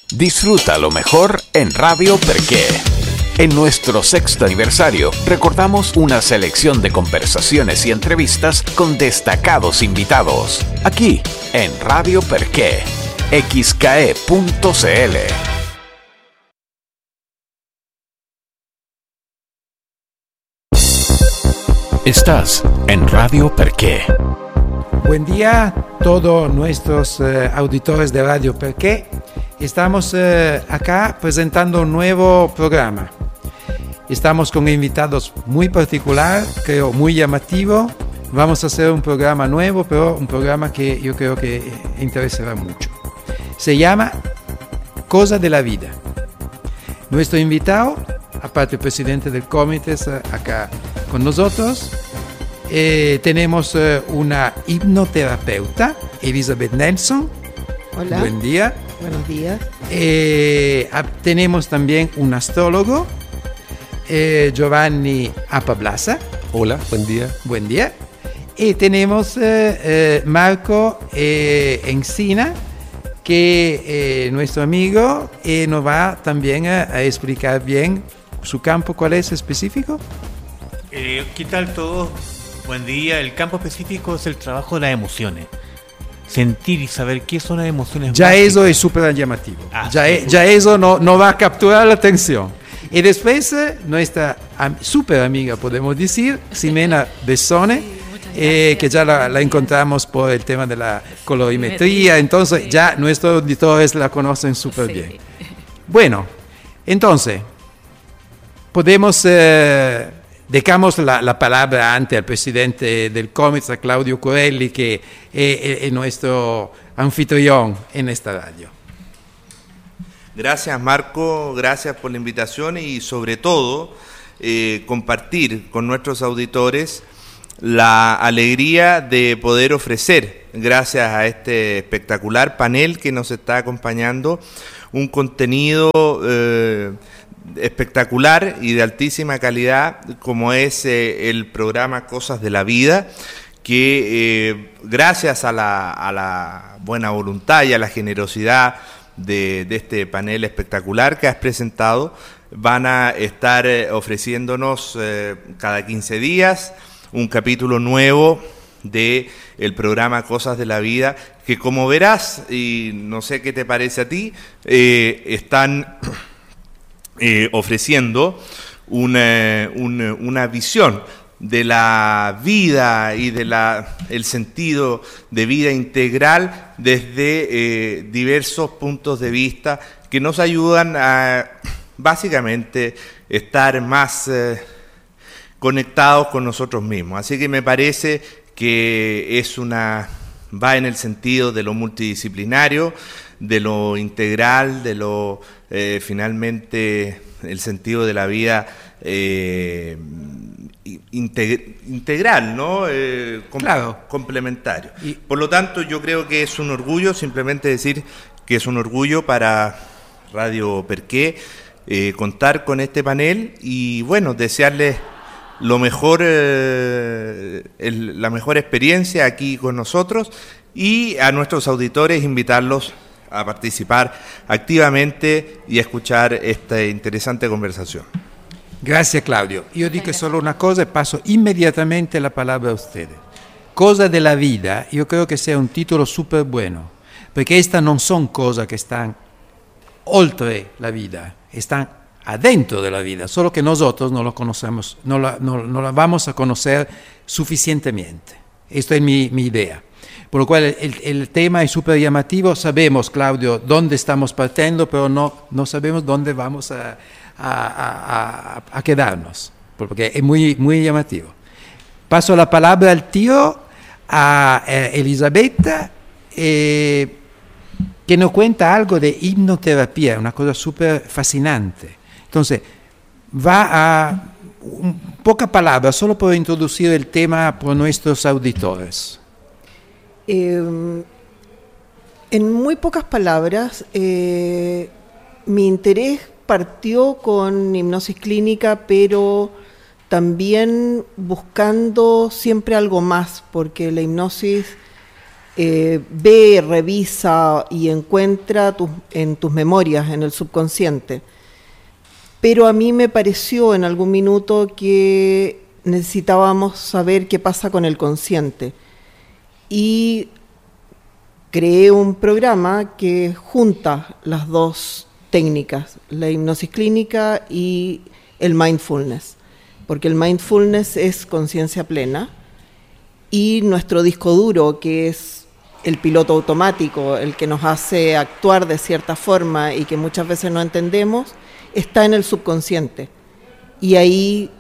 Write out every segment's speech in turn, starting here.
Disfruta lo mejor en Radio Perqué. En nuestro 6º aniversario, recordamos una selección de conversaciones y entrevistas con destacados invitados. Aquí, en Radio Perqué, xke.cl. Estás en Radio Perqué. Buen día a todos nuestros auditores de Radio Perqué. Estamos acá presentando un nuevo programa. Estamos con invitados muy particular, creo muy llamativo. Vamos a hacer un programa nuevo, pero un programa que yo creo que interesará mucho. Se llama Cosa de la Vida. Nuestro invitado, aparte el presidente del comité, acá con nosotros. Tenemos una hipnoterapeuta, Elizabeth Nelson. Hola. Buen día. Buenos días. Tenemos también un astrólogo, Giovanni Apablasa. Hola, buen día. Buen día. Y tenemos Marco Encina, que nuestro amigo nos va también a explicar bien su campo. ¿Cuál es específico? ¿Qué tal todos? Buen día. El campo específico es el trabajo de las emociones. Sentir y saber qué son las emociones. Ya básicas. eso es súper llamativo. Ya sí. eso no va a capturar la atención. Y después nuestra súper amiga, podemos decir, Ximena Bessone, que ya la encontramos por el tema de la colorimetría. Entonces sí, ya nuestros auditores la conocen súper bien. Bueno, entonces, podemos... dejamos la palabra ante al presidente del comité, a Claudio Corelli, que es nuestro anfitrión en esta radio. Gracias, Marco, gracias por la invitación y sobre todo compartir con nuestros auditores la alegría de poder ofrecer, gracias a este espectacular panel que nos está acompañando, un contenido espectacular y de altísima calidad como es el programa Cosas de la Vida, que gracias a la buena voluntad y a la generosidad de este panel espectacular que has presentado, van a estar ofreciéndonos cada 15 días un capítulo nuevo de el programa Cosas de la Vida, que como verás, y no sé qué te parece a ti, están ofreciendo una visión de la vida y de el sentido de vida integral desde diversos puntos de vista que nos ayudan a básicamente estar más conectados con nosotros mismos. Así que me parece que va en el sentido de lo multidisciplinario, de lo integral, de lo finalmente el sentido de la vida integral, ¿no? Claro. Complementario. Por lo tanto, yo creo que es un orgullo, simplemente decir que es un orgullo para Radio Perqué contar con este panel y bueno, desearles lo mejor, la mejor experiencia aquí con nosotros y a nuestros auditores invitarlos a participar activamente y a escuchar esta interesante conversación. Gracias, Claudio. Yo digo solo una cosa y paso inmediatamente la palabra a ustedes. Cosa de la vida, yo creo que sea un título súper bueno, porque estas no son cosas que están oltre la vida, están adentro de la vida, solo que nosotros no lo conocemos, no la vamos a conocer suficientemente. Esta es mi idea. Por lo cual el tema es súper llamativo. Sabemos, Claudio, dónde estamos partiendo, pero no sabemos dónde vamos a quedarnos, porque es muy, muy llamativo. Paso la palabra al tío, a Elisabetta, que nos cuenta algo de hipnoterapia, una cosa súper fascinante. Entonces, va a poca palabra, solo por introducir el tema por nuestros auditores. En muy pocas palabras, mi interés partió con hipnosis clínica, pero también buscando siempre algo más, porque la hipnosis ve, revisa y encuentra en tus memorias, en el subconsciente. Pero a mí me pareció en algún minuto que necesitábamos saber qué pasa con el consciente. Y creé un programa que junta las dos técnicas, la hipnosis clínica y el mindfulness, porque el mindfulness es conciencia plena y nuestro disco duro, que es el piloto automático, el que nos hace actuar de cierta forma y que muchas veces no entendemos, está en el subconsciente. Y ahí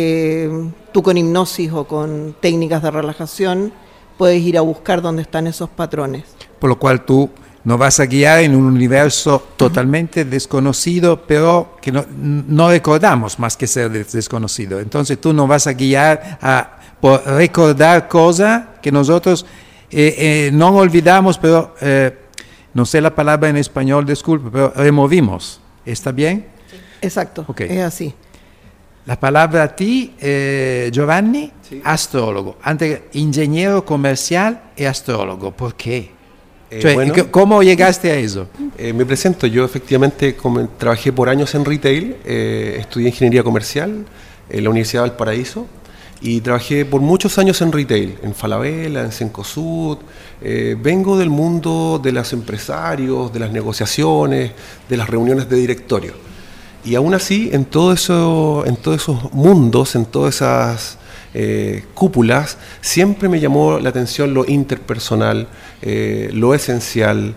tú con hipnosis o con técnicas de relajación puedes ir a buscar dónde están esos patrones. Por lo cual tú nos vas a guiar en un universo totalmente desconocido, pero que no recordamos más que ser desconocido. Entonces tú nos vas a guiar por recordar cosas que nosotros no olvidamos, pero no sé la palabra en español, disculpe, pero removimos. ¿Está bien? Exacto, Okay. Es así. La palabra a ti, Giovanni, sí. Astrólogo. Antes, ingeniero comercial y astrólogo. ¿Por qué? Bueno, ¿Cómo llegaste a eso? Me presento. Yo efectivamente trabajé por años en retail, estudié ingeniería comercial en la Universidad de Valparaíso y trabajé por muchos años en retail, en Falabella, en Cencosud. Vengo del mundo de los empresarios, de las negociaciones, de las reuniones de directorio. Y aún así, en todos esos mundos, en todas esas cúpulas, siempre me llamó la atención lo interpersonal, lo esencial,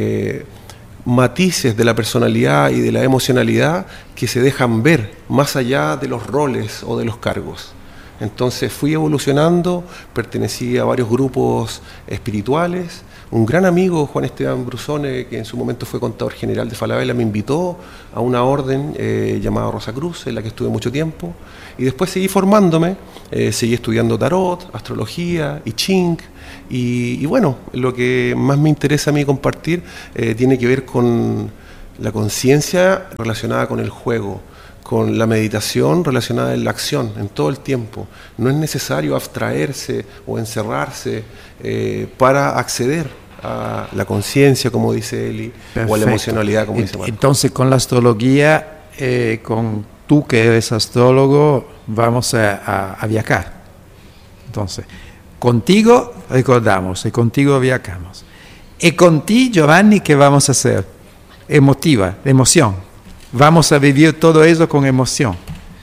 matices de la personalidad y de la emocionalidad que se dejan ver más allá de los roles o de los cargos. Entonces fui evolucionando, pertenecí a varios grupos espirituales. Un gran amigo, Juan Esteban Brusone, que en su momento fue contador general de Falabella, me invitó a una orden llamada Rosa Cruz, en la que estuve mucho tiempo. Y después seguí formándome, seguí estudiando tarot, astrología, I Ching. Y bueno, lo que más me interesa a mí compartir tiene que ver con la conciencia relacionada con el juego, con la meditación relacionada en la acción, en todo el tiempo. No es necesario abstraerse o encerrarse para acceder a la conciencia, como dice Eli, o a la emocionalidad, como dice Marco. Entonces, con la astrología, con tú que eres astrólogo, vamos a viajar. Entonces, contigo recordamos y contigo viajamos. Y con ti, Giovanni, ¿qué vamos a hacer? Emoción. Vamos a vivir todo eso con emoción.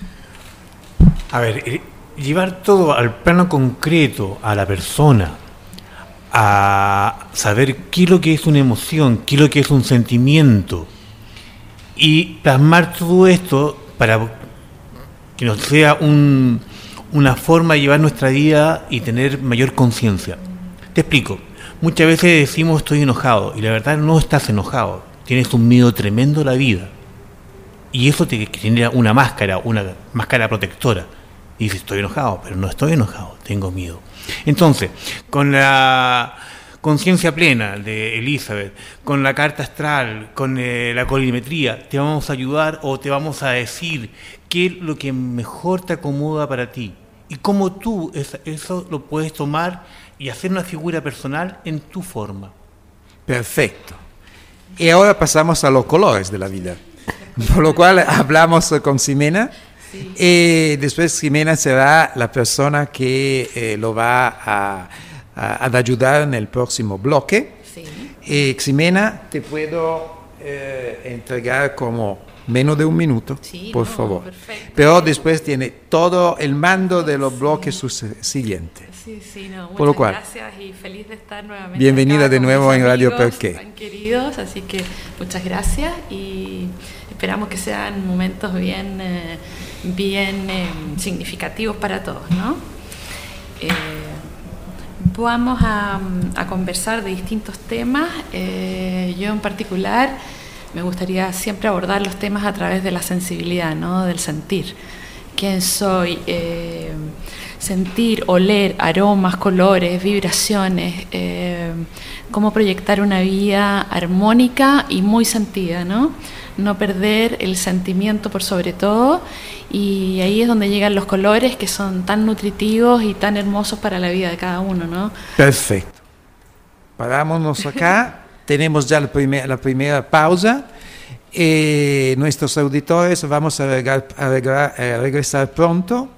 A ver, llevar todo al plano concreto, a la persona, a saber qué es lo que es una emoción, qué es lo que es un sentimiento, y plasmar todo esto para que nos sea una forma de llevar nuestra vida y tener mayor conciencia. Te explico. Muchas veces decimos estoy enojado, y la verdad no estás enojado, tienes un miedo tremendo a la vida. Y eso te genera una máscara protectora. Y dices, estoy enojado, pero no estoy enojado, tengo miedo. Entonces, con la conciencia plena de Elizabeth, con la carta astral, con la colorimetría, te vamos a ayudar o te vamos a decir qué es lo que mejor te acomoda para ti. Y cómo tú eso lo puedes tomar y hacer una figura personal en tu forma. Perfecto. Y ahora pasamos a los colores de la vida. Por lo cual hablamos con Ximena. Sí. Y después Ximena será la persona que lo va a ayudar en el próximo bloque. Sí. Ximena, te puedo entregar como menos de un minuto, sí, por favor. Perfecto. Pero después tiene todo el mando de los bloques siguientes. Sí, no, por lo cual, gracias y feliz de estar nuevamente. Bienvenida de nuevo en Radio Perqué. Tan queridos, así que muchas gracias y esperamos que sean momentos bien significativos para todos, ¿no? Vamos a conversar de distintos temas. Yo en particular me gustaría siempre abordar los temas a través de la sensibilidad, ¿no? Del sentir. ¿Quién soy? Sentir, oler, aromas, colores, vibraciones, cómo proyectar una vida armónica y muy sentida, ¿no? No perder el sentimiento por sobre todo, y ahí es donde llegan los colores que son tan nutritivos y tan hermosos para la vida de cada uno, ¿no? Perfecto. parámonos acá, tenemos ya la primera pausa. Nuestros auditores vamos a regresar pronto.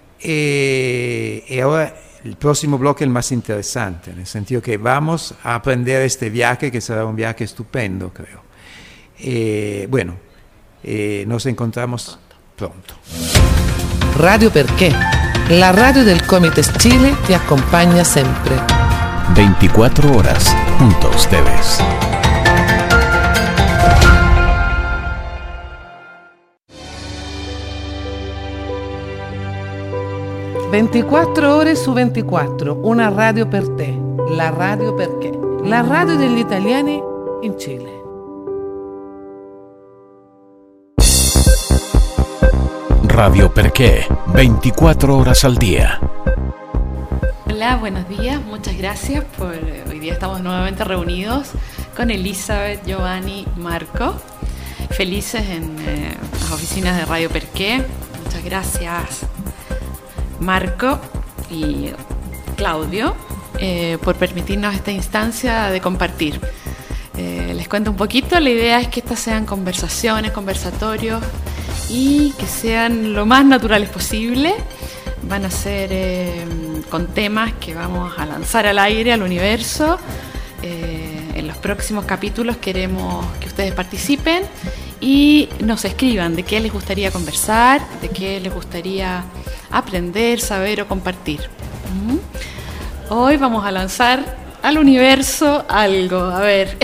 Y ahora el próximo bloque es el más interesante, en el sentido que vamos a aprender este viaje, que será un viaje estupendo, creo. Nos encontramos pronto. Radio Perché, la radio del Comites Chile, ti acompaña siempre. 24 horas junto a ustedes. «24 ore su 24, una radio per te, la radio perché, la radio degli italiani in Cile». Radio Perché, 24 horas al día. Hola, buenos días, muchas gracias por hoy día estamos nuevamente reunidos con Elizabeth, Giovanni, Marco, felices en las oficinas de Radio Perché. Muchas gracias Marco y Claudio por permitirnos esta instancia de compartir. Les cuento un poquito, la idea es que estas sean conversatorios y que sean lo más naturales posible. Van a ser con temas que vamos a lanzar al aire, al universo. En los próximos capítulos queremos que ustedes participen y nos escriban de qué les gustaría conversar, de qué les gustaría aprender, saber o compartir. Hoy vamos a lanzar al universo algo. A ver,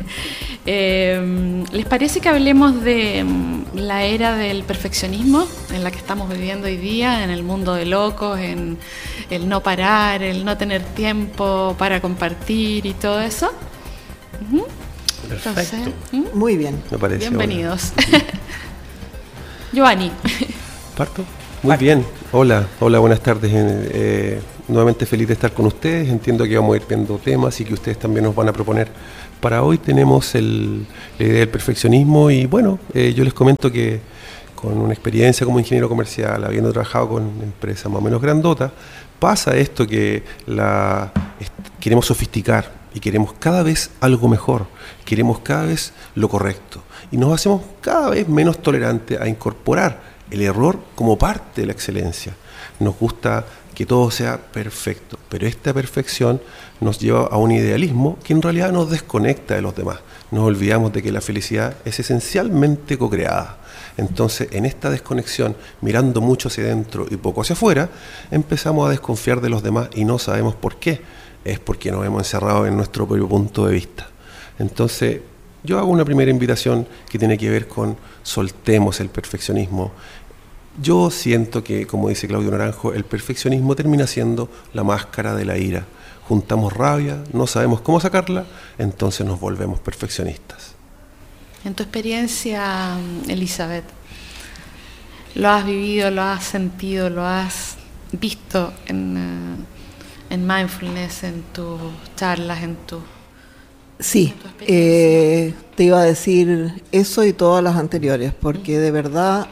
¿les parece que hablemos de la era del perfeccionismo en la que estamos viviendo hoy día, en el mundo de locos, en el no parar, el no tener tiempo para compartir y todo eso? Perfecto. Entonces, Muy bien. Me parece. bienvenidos. Giovanni. ¿Parto? Muy bien. Hola, buenas tardes. Nuevamente feliz de estar con ustedes. Entiendo que vamos a ir viendo temas y que ustedes también nos van a proponer. Para hoy tenemos la idea del perfeccionismo y bueno, yo les comento que con una experiencia como ingeniero comercial, habiendo trabajado con empresas más o menos grandotas, pasa esto que queremos sofisticar y queremos cada vez algo mejor, queremos cada vez lo correcto y nos hacemos cada vez menos tolerantes a incorporar el error como parte de la excelencia. Nos gusta que todo sea perfecto, pero esta perfección nos lleva a un idealismo que en realidad nos desconecta de los demás. Nos olvidamos de que la felicidad es esencialmente co-creada. Entonces, en esta desconexión, mirando mucho hacia adentro y poco hacia afuera, empezamos a desconfiar de los demás y no sabemos por qué. Es porque nos hemos encerrado en nuestro propio punto de vista. Entonces, yo hago una primera invitación que tiene que ver con soltemos el perfeccionismo. Yo siento que, como dice Claudio Naranjo, el perfeccionismo termina siendo la máscara de la ira. Juntamos rabia, no sabemos cómo sacarla, entonces nos volvemos perfeccionistas. En tu experiencia, Elizabeth, ¿lo has vivido, lo has sentido, lo has visto en mindfulness, en tus charlas, en tu... Sí, te iba a decir eso y todas las anteriores, porque de verdad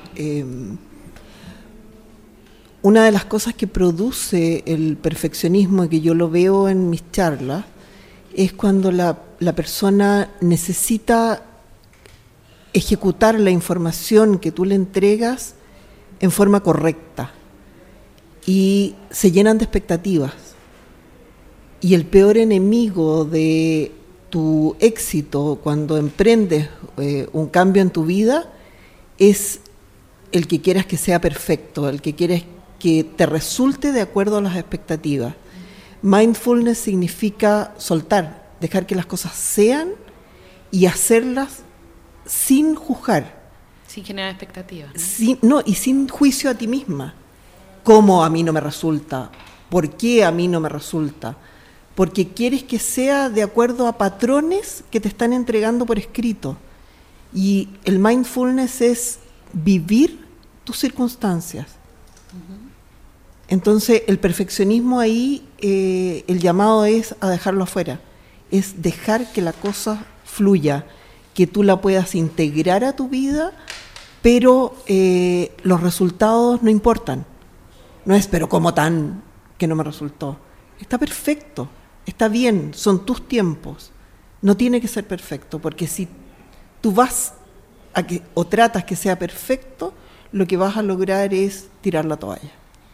una de las cosas que produce el perfeccionismo y que yo lo veo en mis charlas es cuando la persona necesita ejecutar la información que tú le entregas en forma correcta y se llenan de expectativas. Y el peor enemigo de tu éxito cuando emprendes un cambio en tu vida es el que quieras que sea perfecto, el que quieres que te resulte de acuerdo a las expectativas. Mindfulness significa soltar, dejar que las cosas sean y hacerlas sin juzgar. Sin generar expectativas, ¿no? Y sin juicio a ti misma. ¿Cómo a mí no me resulta? ¿Por qué a mí no me resulta? Porque quieres que sea de acuerdo a patrones que te están entregando por escrito. Y el mindfulness es vivir tus circunstancias. Entonces, el perfeccionismo ahí, el llamado es a dejarlo afuera. Es dejar que la cosa fluya, que tú la puedas integrar a tu vida, pero los resultados no importan. No es, pero ¿cómo tan que no me resultó? Está perfecto. Está bien, son tus tiempos. No tiene que ser perfecto, porque si tú vas o tratas que sea perfecto, lo que vas a lograr es tirar la toalla.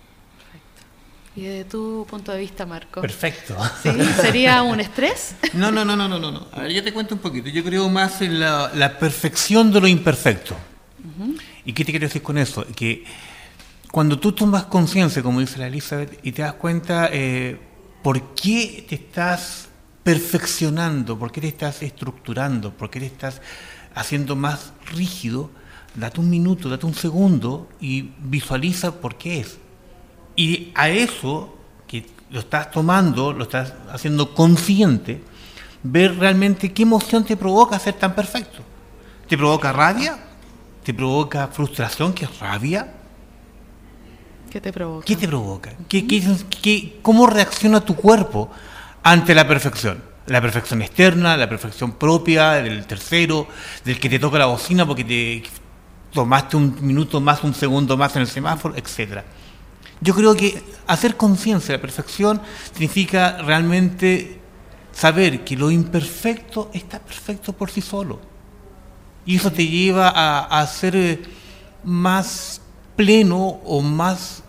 Y desde tu punto de vista, Marco. Perfecto. ¿Sí? ¿Sería un estrés? No. A ver, yo te cuento un poquito. Yo creo más en la perfección de lo imperfecto. Uh-huh. ¿Y qué te quiero decir con eso? Que cuando tú tomas conciencia, como dice la Elizabeth, y te das cuenta por qué te estás perfeccionando, por qué te estás estructurando, por qué te estás haciendo más rígido, date un minuto, date un segundo y visualiza por qué es. Y a eso, que lo estás tomando, lo estás haciendo consciente, ver realmente qué emoción te provoca ser tan perfecto. ¿Te provoca rabia? ¿Te provoca frustración? ¿Qué es rabia? ¿Qué te provoca? ¿Qué te provoca? ¿Cómo reacciona tu cuerpo ante la perfección? La perfección externa, la perfección propia, del tercero, del que te toca la bocina porque te tomaste un minuto más, un segundo más en el semáforo, etcétera. Yo creo que hacer conciencia de la perfección significa realmente saber que lo imperfecto está perfecto por sí solo. Y eso te lleva a ser más pleno o más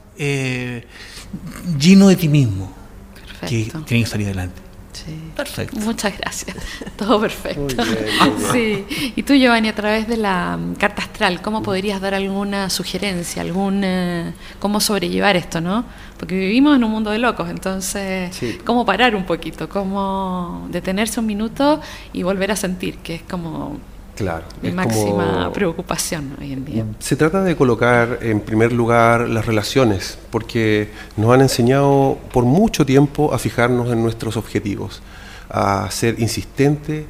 lleno de ti mismo. Perfecto. Que tienes que salir adelante. Sí. Perfecto. Muchas gracias. Todo perfecto. Muy bien. Sí. Y tú, Giovanni, a través de la carta astral, ¿cómo podrías dar alguna sugerencia, cómo sobrellevar esto, ¿no? Porque vivimos en un mundo de locos, entonces, sí. ¿Cómo parar un poquito? ¿Cómo detenerse un minuto y volver a sentir? Que es como claro, mi máxima preocupación hoy en día. Se trata de colocar en primer lugar las relaciones, porque nos han enseñado por mucho tiempo a fijarnos en nuestros objetivos, a ser insistentes,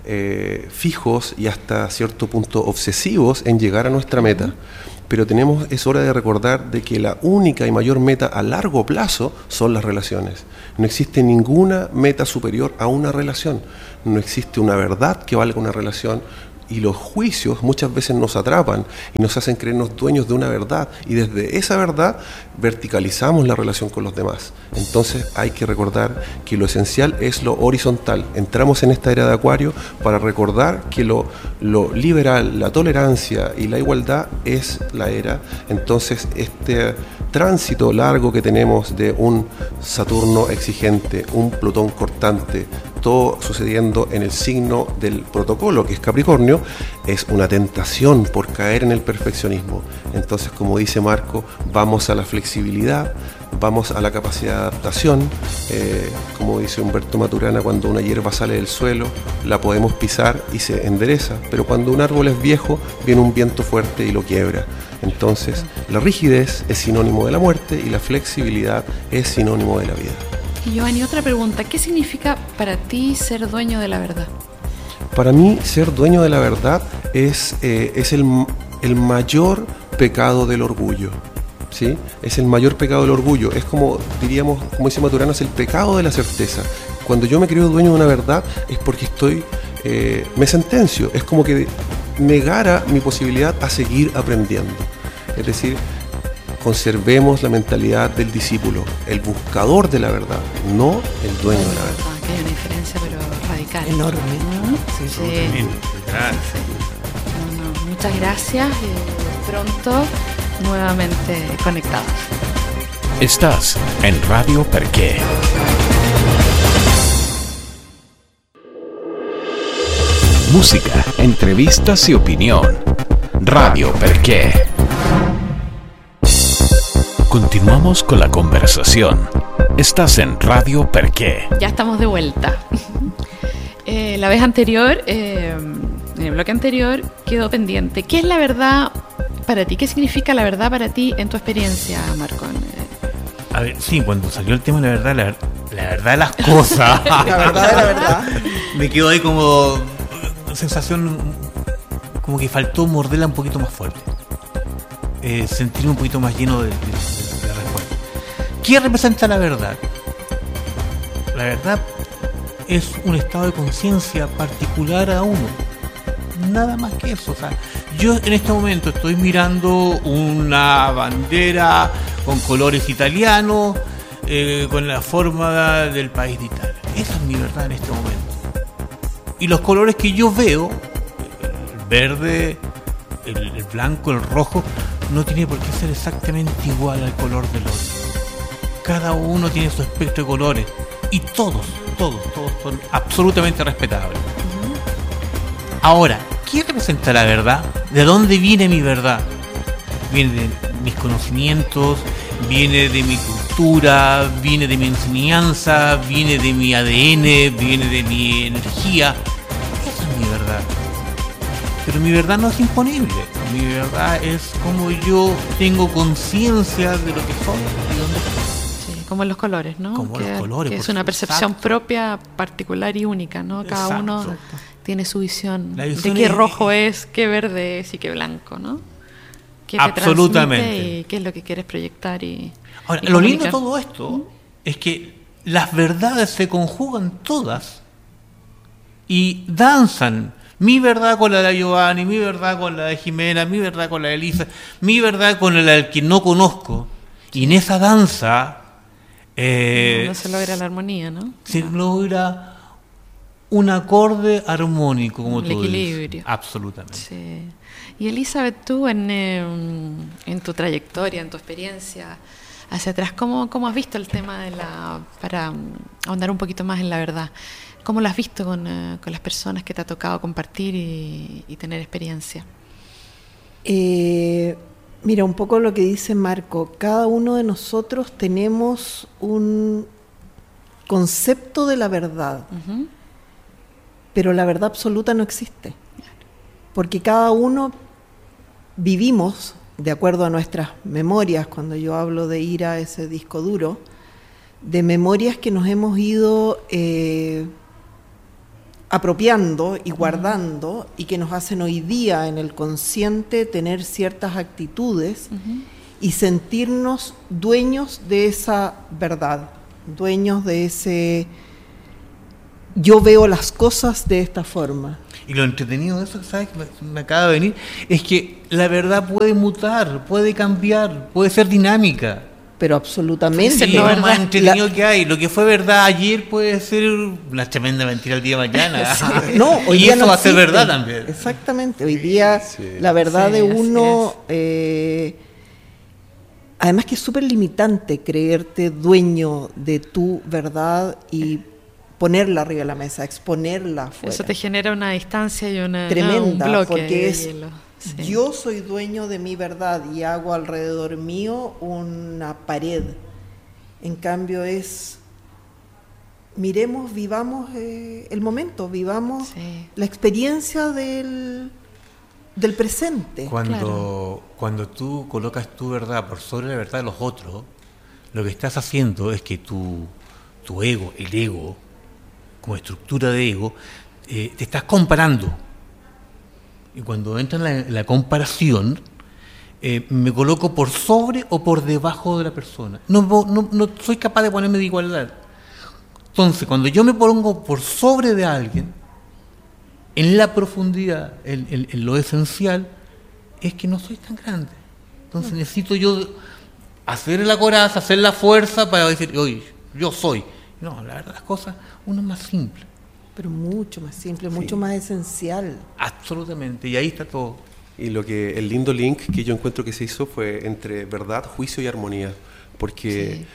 fijos y hasta cierto punto obsesivos en llegar a nuestra meta. Pero es hora de recordar de que la única y mayor meta a largo plazo son las relaciones. No existe ninguna meta superior a una relación. No existe una verdad que valga una relación. Y los juicios muchas veces nos atrapan y nos hacen creernos dueños de una verdad, y desde esa verdad verticalizamos la relación con los demás. Entonces hay que recordar que lo esencial es lo horizontal. Entramos en esta era de Acuario para recordar que lo liberal, la tolerancia y la igualdad es la era. Entonces este tránsito largo que tenemos de un Saturno exigente, un Plutón cortante, todo sucediendo en el signo del protocolo, que es Capricornio, es una tentación por caer en el perfeccionismo. Entonces, como dice Marco, vamos a la flexibilidad, vamos a la capacidad de adaptación. Como dice Humberto Maturana, cuando una hierba sale del suelo, la podemos pisar y se endereza, pero cuando un árbol es viejo, viene un viento fuerte y lo quiebra. Entonces, la rigidez es sinónimo de la muerte y la flexibilidad es sinónimo de la vida. Y Giovanni, otra pregunta, ¿qué significa para ti ser dueño de la verdad? Para mí, ser dueño de la verdad es el mayor pecado del orgullo, ¿sí? Es el mayor pecado del orgullo. Es como, diríamos, como dice Maturana, es el pecado de la certeza. Cuando yo me creo dueño de una verdad es porque me sentencio. Es como que negara mi posibilidad a seguir aprendiendo. Es decir, conservemos la mentalidad del discípulo, el buscador de la verdad, no el dueño de la verdad. Aquí hay una diferencia, pero radical. Enorme. ¿No? Sí, Sí. Muchas gracias y pronto nuevamente conectados. Estás en Radio Perqué. Música, entrevistas y opinión. Radio Perqué. Continuamos con la conversación. Estás en Radio Perqué. Ya estamos de vuelta. La vez anterior, en el bloque anterior, quedó pendiente. ¿Qué es la verdad para ti? ¿Qué significa la verdad para ti en tu experiencia, Marco? A ver, sí, cuando salió el tema de la verdad de las cosas. La verdad de la verdad. Me quedó ahí como sensación, como que faltó morderla un poquito más fuerte. Sentirme un poquito más lleno de la respuesta. ¿Qué representa la verdad? La verdad es un estado de conciencia particular a uno. Nada más que eso. O sea, yo en este momento estoy mirando una bandera con colores italianos, con la forma del país de Italia. Esa es mi verdad en este momento. Y los colores que yo veo, el verde, el blanco, el rojo, no tiene por qué ser exactamente igual al color del otro. Cada uno tiene su espectro de colores y todos son absolutamente respetables. Ahora, ¿qué representa la verdad? ¿De dónde viene mi verdad? Viene de mis conocimientos, viene de mi cultura, viene de mi enseñanza, viene de mi ADN, viene de mi energía. Esa es mi verdad. Pero mi verdad no es imponible. Mi verdad es como yo tengo conciencia de lo que soy y dónde estoy. Sí, como en los colores, ¿no? Como los colores. Que es una percepción exacto. propia, particular y única, ¿no? Cada Exacto. uno tiene su visión La de visión qué es- rojo es, qué verde es y qué blanco, ¿no? Qué te Absolutamente. transmite y qué es lo que quieres proyectar y Ahora, y lo lindo de comunicar. todo esto es que las verdades se conjugan todas y danzan. Mi verdad con la de Giovanni, mi verdad con la de Jimena, mi verdad con la de Elisa, mi verdad con la del que no conozco. Y en esa danza no se logra la armonía, ¿no? se logra un acorde armónico, como El tú dices. equilibrio. Absolutamente. Sí. Y Elizabeth, tú en tu trayectoria, en tu experiencia hacia atrás, ¿cómo has visto el tema de para ahondar un poquito más en la verdad? ¿Cómo lo has visto con las personas que te ha tocado compartir y tener experiencia? Mira, un poco lo que dice Marco, cada uno de nosotros tenemos un concepto de la verdad, Ujú. pero la verdad absoluta no existe, porque cada uno vivimos de acuerdo a nuestras memorias. Cuando yo hablo de ir a ese disco duro, de memorias que nos hemos ido apropiando y guardando y que nos hacen hoy día en el consciente tener ciertas actitudes y sentirnos dueños de esa verdad, dueños de ese yo veo las cosas de esta forma. Y lo entretenido de eso, ¿sabes? Que me acaba de venir, es que la verdad puede mutar, puede cambiar, puede ser dinámica. Pero absolutamente. Sí, no, lo ¿verdad? más entretenido que hay. Lo que fue verdad ayer puede ser una tremenda mentira el día de mañana. No, hoy y día eso no va a ser existe. verdad también. Exactamente. Hoy día Sí. la verdad Sí, de así uno, además que es súper limitante creerte dueño de tu verdad y ponerla arriba de la mesa, exponerla afuera. Eso te genera una distancia y un Tremenda, bloque porque de es hielo. Sí. yo soy dueño de mi verdad y hago alrededor mío una pared. En cambio es, miremos, vivamos el momento, vivamos Sí. la experiencia del presente. Cuando tú colocas tu verdad por sobre la verdad de los otros, lo que estás haciendo es que tu ego, el ego, como estructura de ego, te estás comparando. Y cuando entra en la comparación, me coloco por sobre o por debajo de la persona. No soy capaz de ponerme de igualdad. Entonces, cuando yo me pongo por sobre de alguien, en la profundidad, en lo esencial, es que no soy tan grande. Entonces necesito yo hacer la coraza, hacer la fuerza para decir, oye, yo soy. No, la verdad, las cosas, uno es más simple. Pero mucho más simple, mucho más esencial. Absolutamente, y ahí está todo. Y el lindo link que yo encuentro que se hizo fue entre verdad, juicio y armonía, porque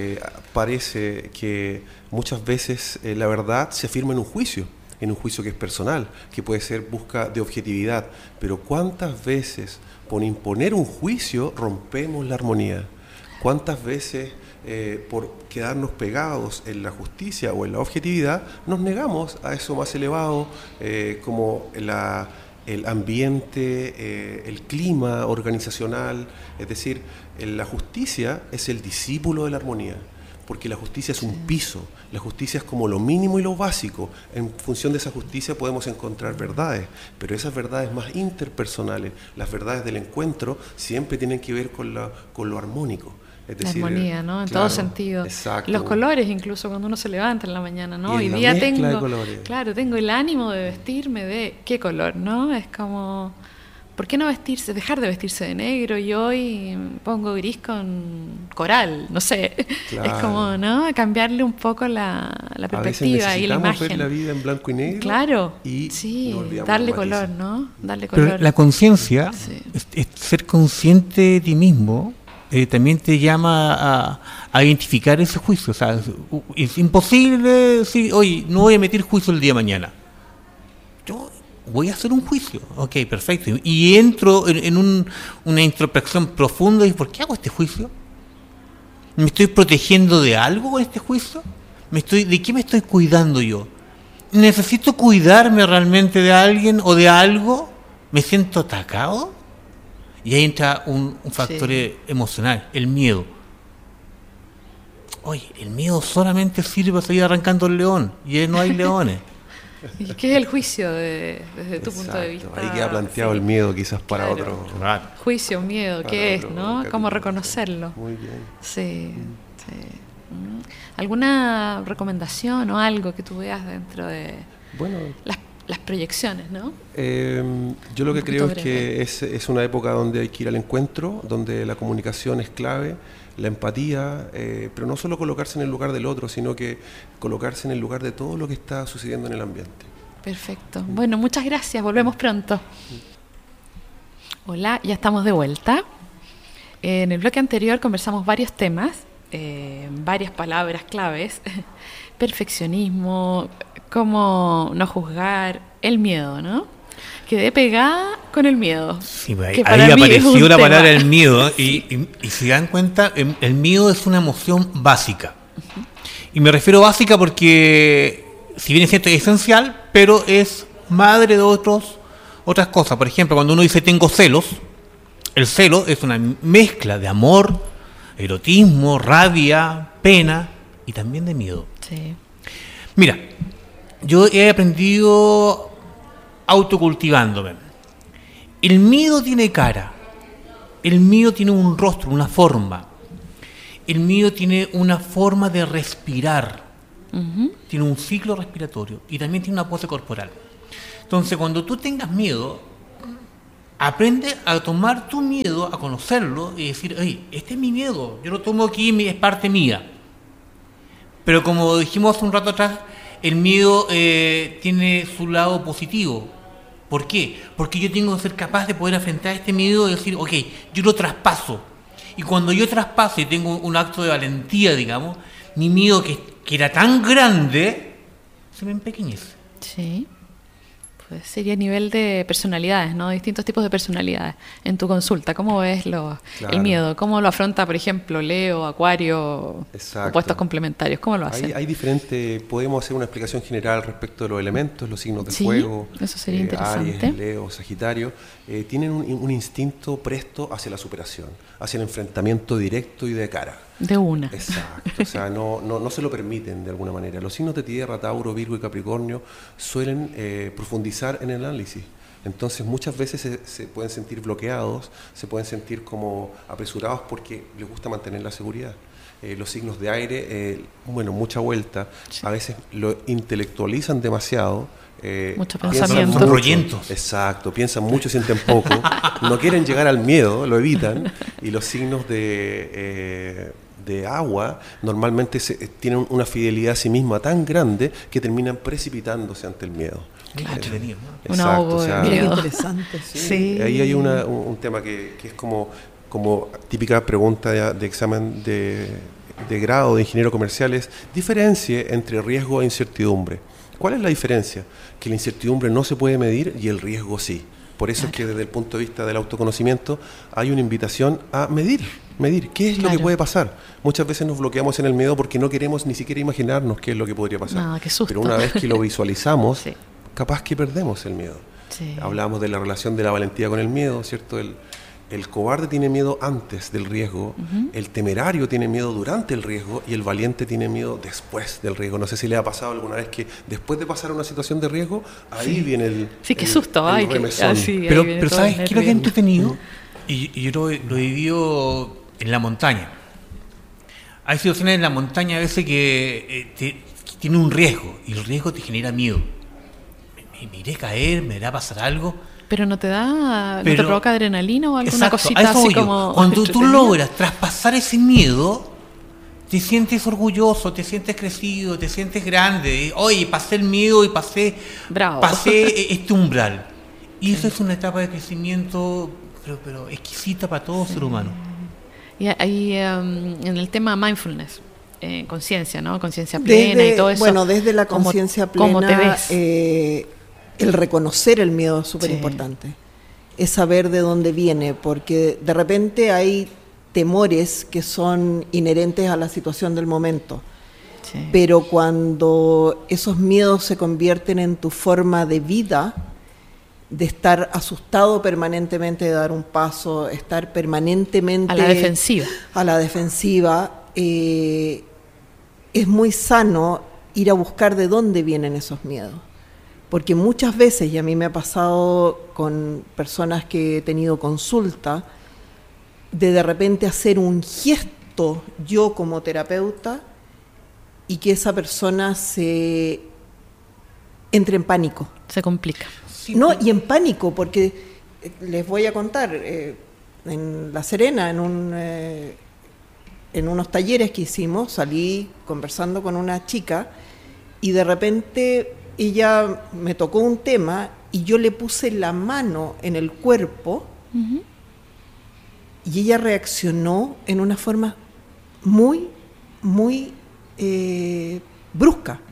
parece que muchas veces la verdad se afirma en un juicio que es personal, que puede ser busca de objetividad, pero ¿cuántas veces por imponer un juicio rompemos la armonía? ¿Cuántas veces por quedarnos pegados en la justicia o en la objetividad nos negamos a eso más elevado como el ambiente, el clima organizacional? Es decir, la justicia es el discípulo de la armonía, porque la justicia es un piso, la justicia es como lo mínimo y lo básico. En función de esa justicia podemos encontrar verdades, pero esas verdades más interpersonales, las verdades del encuentro, siempre tienen que ver con lo armónico. Es decir, la armonía, ¿no? En claro, todo sentido. Exacto. Los colores, incluso cuando uno se levanta en la mañana, ¿no? Y Hoy la día mezcla tengo, de colores. claro, tengo el ánimo de vestirme de qué color, ¿no? Es como ¿por qué no dejar de vestirse de negro y hoy pongo gris con coral? No sé. Claro. Es como, ¿no? Cambiarle un poco la perspectiva y la imagen. Ver la vida en blanco y negro. Claro. Y sí, darle color, ¿no? Darle color. Pero la conciencia, es ser consciente de ti mismo, también te llama a identificar ese juicio. O sea, es imposible decir, oye, no voy a emitir juicio el día de mañana. Yo voy a hacer un juicio. Ok, perfecto. Y entro en una introspección profunda y ¿por qué hago este juicio? ¿Me estoy protegiendo de algo con este juicio? ¿De qué me estoy cuidando yo? ¿Necesito cuidarme realmente de alguien o de algo? ¿Me siento atacado? Y ahí entra un factor emocional, el miedo. Oye, el miedo solamente sirve para seguir arrancando el león, y no hay leones. ¿Y qué es el juicio desde tu punto de vista? Ahí queda planteado el miedo quizás para otro. Juicio, miedo, ¿qué es, no? Capítulo. ¿Cómo reconocerlo? Muy bien. Sí. ¿Alguna recomendación o algo que tú veas dentro de las proyecciones, no? Yo lo que creo es que es una época donde hay que ir al encuentro, donde la comunicación es clave, la empatía, pero no solo colocarse en el lugar del otro, sino que colocarse en el lugar de todo lo que está sucediendo en el ambiente. Perfecto. Bueno, muchas gracias. Volvemos pronto. Hola, ya estamos de vuelta. En el bloque anterior conversamos varios temas, varias palabras claves. Perfeccionismo, cómo no juzgar, el miedo, ¿no? Quedé pegada con el miedo. Sí, ahí apareció la palabra el miedo y si dan cuenta, el miedo es una emoción básica. Uh-huh. Y me refiero básica porque, si bien es cierto, es esencial, pero es madre de otras cosas. Por ejemplo, cuando uno dice tengo celos, el celo es una mezcla de amor, erotismo, rabia, pena y también de miedo. Sí. Mira, yo he aprendido autocultivándome. El miedo tiene cara, el miedo tiene un rostro, una forma, el miedo tiene una forma de respirar, tiene un ciclo respiratorio y también tiene una pose corporal. Entonces, cuando tú tengas miedo, aprende a tomar tu miedo, a conocerlo y decir, oye, este es mi miedo, yo lo tomo aquí, es parte mía. Pero como dijimos hace un rato atrás, el miedo tiene su lado positivo. ¿Por qué? Porque yo tengo que ser capaz de poder enfrentar este miedo y decir, ok, yo lo traspaso. Y cuando yo traspaso y tengo un acto de valentía, digamos, mi miedo que era tan grande, se me empequeñece. Sí. Pues sería a nivel de personalidades, ¿no? Distintos tipos de personalidades. En tu consulta, ¿cómo ves el miedo? ¿Cómo lo afronta, por ejemplo, Leo, Acuario, opuestos complementarios? ¿Cómo lo hacen? Hay diferentes, podemos hacer una explicación general respecto de los elementos, los signos del fuego. Eso sería interesante. Aries, Leo, Sagitario, tienen un instinto presto hacia la superación, hacia el enfrentamiento directo y de cara. De una. Exacto, o sea, no se lo permiten de alguna manera. Los signos de tierra, Tauro, Virgo y Capricornio suelen profundizar en el análisis. Entonces muchas veces se pueden sentir bloqueados, se pueden sentir como apresurados porque les gusta mantener la seguridad. Los signos de aire, mucha vuelta, a veces lo intelectualizan demasiado. Mucho pensamiento. Son rollentos. Exacto, piensan mucho, sienten poco, no quieren llegar al miedo, lo evitan, y los signos de agua normalmente tienen una fidelidad a sí misma tan grande que terminan precipitándose ante el miedo. Claro, un ahogo de miedo. Interesante. Sí. Ahí hay un tema que es como típica pregunta de examen de grado de ingeniero comercial, es diferencie entre riesgo e incertidumbre. ¿Cuál es la diferencia? Que la incertidumbre no se puede medir y el riesgo sí. Por eso es que desde el punto de vista del autoconocimiento hay una invitación a medir qué es lo que puede pasar. Muchas veces nos bloqueamos en el miedo porque no queremos ni siquiera imaginarnos qué es lo que podría pasar. No, qué susto. Pero una vez que lo visualizamos, capaz que perdemos el miedo. Sí. Hablábamos de la relación de la valentía con el miedo, ¿cierto? El cobarde tiene miedo antes del riesgo, el temerario tiene miedo durante el riesgo y el valiente tiene miedo después del riesgo. No sé si le ha pasado alguna vez que después de pasar una situación de riesgo, ahí viene el qué susto. remesón. Pero ¿sabes qué es lo que he entretenido? Y yo lo he vivido en la montaña. Hay situaciones en la montaña a veces que tiene un riesgo y el riesgo te genera miedo. ¿Me iré a caer? ¿Me irá a pasar algo? Pero no te da, no Pero- te provoca adrenalina o alguna Exacto, cosita a eso así voy yo. como. Cuando tú entretenida? logras traspasar ese miedo, te sientes orgulloso, te sientes crecido, te sientes grande. Oye, pasé el miedo y pasé Bravo. este umbral. Y eso es una etapa de crecimiento, pero exquisita para todo ser humano. Y ahí en el tema mindfulness, conciencia, ¿no? Conciencia plena y todo eso. Bueno, desde la ¿cómo- conciencia ¿Cómo te plena, ves? el reconocer el miedo es súper Sí. importante. Es saber de dónde viene, porque de repente hay temores que son inherentes a la situación del momento. Sí. Pero cuando esos miedos se convierten en tu forma de vida, de estar asustado permanentemente de dar un paso, estar permanentemente A la defensiva. a la defensiva, es muy sano ir a buscar de dónde vienen esos miedos. Porque muchas veces, y a mí me ha pasado con personas que he tenido consulta, de repente hacer un gesto yo como terapeuta y que esa persona se entre en pánico. Se complica. No, y en pánico, porque les voy a contar, en La Serena, en unos talleres que hicimos, salí conversando con una chica y de repente ella me tocó un tema y yo le puse la mano en el cuerpo y ella reaccionó en una forma muy, muy brusca.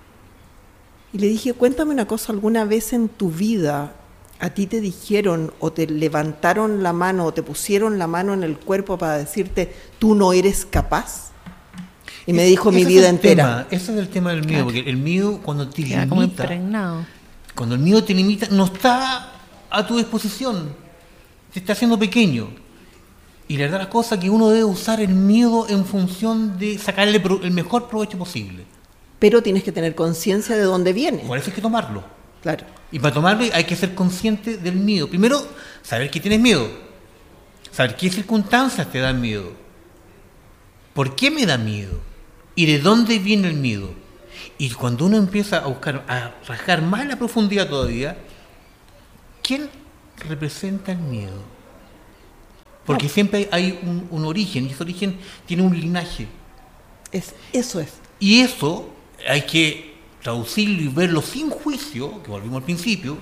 Y le dije, cuéntame una cosa, ¿alguna vez en tu vida a ti te dijeron o te levantaron la mano o te pusieron la mano en el cuerpo para decirte, tú no eres capaz? Y me dijo mi Ese es vida el entera. tema, ese es el tema del miedo, Claro. porque el miedo cuando te Queda como limita, impregnado. cuando el miedo te limita, no está a tu disposición, te está haciendo pequeño. Y la verdad la cosa es que uno debe usar el miedo en función de sacarle el mejor provecho posible. Pero tienes que tener conciencia de dónde viene. Por eso hay que tomarlo. Claro. Y para tomarlo hay que ser consciente del miedo. Primero, saber que tienes miedo. Saber qué circunstancias te dan miedo. ¿Por qué me da miedo? ¿Y de dónde viene el miedo? Y cuando uno empieza a buscar, a rascar más en la profundidad todavía, ¿quién representa el miedo? Porque siempre hay un origen, y ese origen tiene un linaje. Eso es. Y eso hay que traducirlo y verlo sin juicio, que volvimos al principio,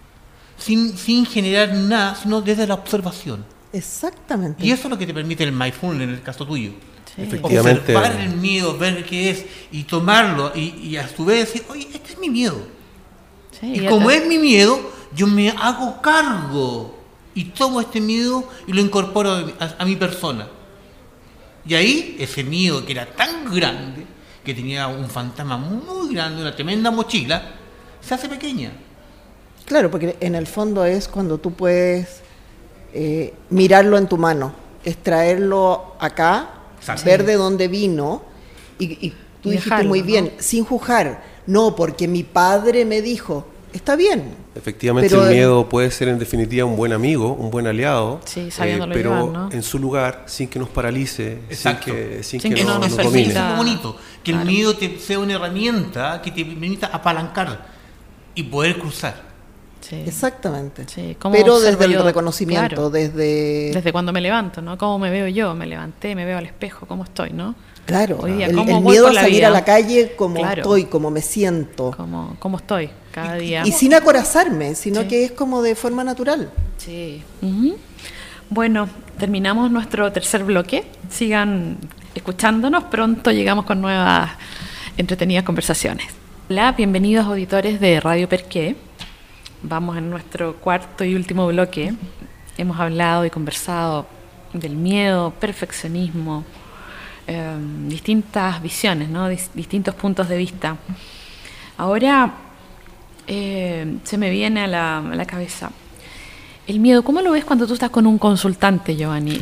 sin generar nada, sino desde la observación. Exactamente. Y eso es lo que te permite el mindfulness en el caso tuyo. Sí. Efectivamente. Observar el miedo, ver qué es, y tomarlo, y a su vez decir, oye, este es mi miedo. Sí, Y ya como te- es mi miedo, yo me hago cargo y tomo este miedo y lo incorporo a mi persona. Y ahí, ese miedo que era tan grande, que tenía un fantasma muy grande, una tremenda mochila, se hace pequeña. Claro, porque en el fondo es cuando tú puedes mirarlo en tu mano, extraerlo acá, Exacto. ver de dónde vino y tú Y dijiste dejarlo, muy ¿no? bien, sin juzgar, no, porque mi padre me dijo, está bien. Efectivamente, Pero el miedo puede ser en definitiva un buen amigo, un buen aliado, Sí, sabiéndolo pero llevar, ¿no? en su lugar, sin que nos paralice, Exacto. sin Sin que que no nos nos domine. permita- Eso es lo bonito, que Claro. el miedo sea una herramienta que te permita apalancar y poder cruzar. Sí. Exactamente. Sí, ¿cómo Pero observo desde el yo? reconocimiento, Claro. desde... Desde cuando me levanto, ¿no? ¿Cómo me veo yo? Me levanté, me veo al espejo, ¿cómo estoy, no? Claro, Hoy día, el ¿cómo voy miedo por a la salir vida? a la calle como Claro. estoy, como me siento. ¿Cómo estoy cada día? Y sin acorazarme, sino Sí. que es como de forma natural. Sí. Ujú. Bueno, terminamos nuestro tercer bloque. Sigan escuchándonos. Pronto llegamos con nuevas entretenidas conversaciones. Hola, bienvenidos auditores de Radio Perqué. Vamos en nuestro cuarto y último bloque. Hemos hablado y conversado del miedo, perfeccionismo, distintas visiones, ¿no? Distintos puntos de vista. Ahora se me viene a la cabeza el miedo. ¿Cómo lo ves cuando tú estás con un consultante, Giovanni?